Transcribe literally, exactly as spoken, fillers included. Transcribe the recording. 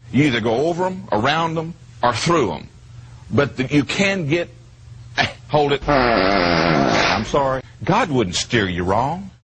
You either go over them, around them, or through them. But the, you can get... Hold it. I'm sorry. God wouldn't steer you wrong.